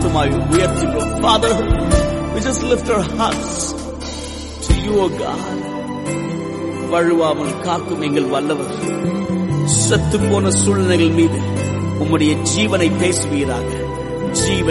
மாத்திரமாய் உயர்த்துகிறோம். Father, we just lift our hearts to you, O God. வழுவாமல் காக்கும் எங்கள் வல்லவர், செத்து போன சூழ்நிலைகள் மீது உம்முடைய ஜீவனை பேசுவீராக. ஜீவன்